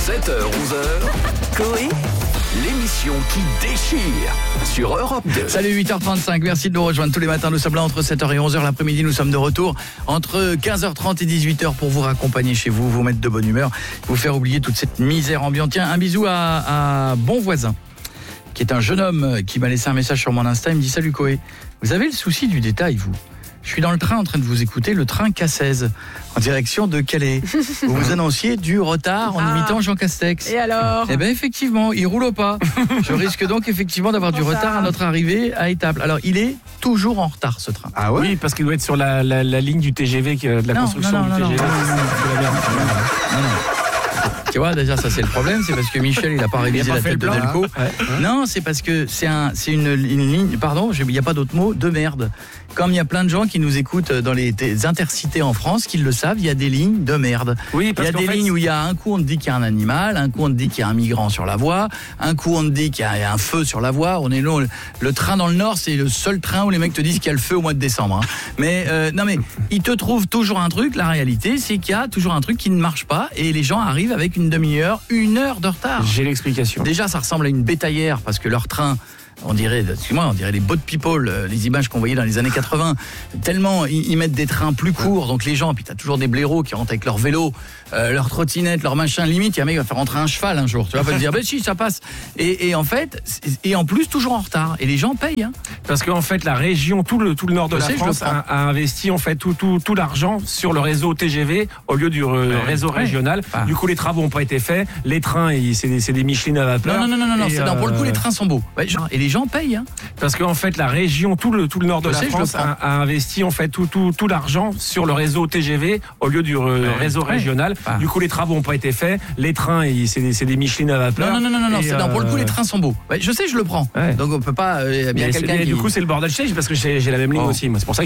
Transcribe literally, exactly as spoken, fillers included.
sept heures onze heures, Coé, l'émission qui déchire sur Europe deux. Salut, huit heures trente-cinq, merci de nous rejoindre tous les matins. Nous sommes là entre sept heures et onze heures. L'après-midi, nous sommes de retour entre quinze heures trente et dix-huit heures pour vous raccompagner chez vous, vous mettre de bonne humeur, vous faire oublier toute cette misère ambiante. Tiens, un bisou à, à Bon Voisin, qui est un jeune homme qui m'a laissé un message sur mon Insta. Il me dit: salut Coé, vous avez le souci du détail, vous. Je suis dans le train en train de vous écouter, le train K seize, en direction de Calais. Vous vous annonciez du retard en Ah. imitant Jean Castex. Et alors ? Eh bien effectivement, il roule au pas. Je risque donc effectivement d'avoir du Comment ça retard à notre arrivée à Étaples. Alors il est toujours en retard, ce train. Ah ouais? Oui, parce qu'il doit être sur la, la, la ligne du T G V, de la Non, construction non, non, du non, T G V. non, non, non, non, non. Tu vois, déjà ça c'est le problème, c'est parce que Michel il n'a pas révisé pas la fait tête de le plan, Delco. hein. Ouais. Non, c'est parce que c'est un, c'est une, une ligne, pardon, il n'y a pas d'autre mot, de merde. Comme il y a plein de gens qui nous écoutent dans les t- intercités en France, qui le savent, il y a des lignes de merde. Oui, Il y parce a qu'en des fait, lignes où il y a un coup on te dit qu'il y a un animal, un coup on te dit qu'il y a un migrant sur la voie, un coup on te dit qu'il y a un feu sur la voie. On est long, le, le train dans le Nord, c'est le seul train où les mecs te disent qu'il y a le feu au mois de décembre. Hein. Mais euh, non mais ils te trouvent toujours un truc. La réalité, c'est qu'il y a toujours un truc qui ne marche pas et les gens arrivent avec une demi-heure, une heure de retard. j'ai l'explication. Déjà, ça ressemble à une bétaillère parce que leur train, on dirait, excuse-moi, on dirait les boat people, euh, les images qu'on voyait dans les années quatre-vingts. Tellement ils, ils mettent des trains plus courts, donc les gens, puis t'as toujours des blaireaux qui rentrent avec leur vélo, euh, leur trottinette, leur machin. Limite, il y a un mec qui va faire rentrer un cheval un jour. Tu vas pas te dire, ben si, ça passe. Et, et en fait, et en plus toujours en retard. Et les gens payent. Hein. Parce qu'en fait, la région, tout le, tout le nord de Je la sais, je France le prends. a, a investi en fait tout, tout, tout l'argent sur le réseau T G V au lieu du euh, Ouais, réseau ouais. régional. Ah. Du coup, les travaux n'ont pas été faits. Les trains, ils- c'est des, c'est des Michelin à vapeur. Non, non, non, non, non, Et, c'est- non, pour le coup, euh, les trains sont beaux. Ouais, genre, et les gens payent. Hein. Parce qu'en fait, la région, tout le, tout le nord de Je la sais, je France le prends. a, a investi en fait tout, tout, tout l'argent sur le réseau T G V au lieu du euh, Ouais. réseau Ouais. régional. Ah. Du coup, les travaux n'ont pas été faits. Les trains, ils- c'est des, c'est des Michelin à vapeur. Non, non, non, non, non, Et, c'est- non, pour le coup, euh, les trains sont beaux. Ouais, je sais, je le prends. Ouais. Donc on peut pas. Il y a bien mais quelqu'un c'est- qui. Du coup, c'est le bordel. Je sais, parce que j'ai j'ai la même ligne Oh. aussi. Moi, c'est pour ça que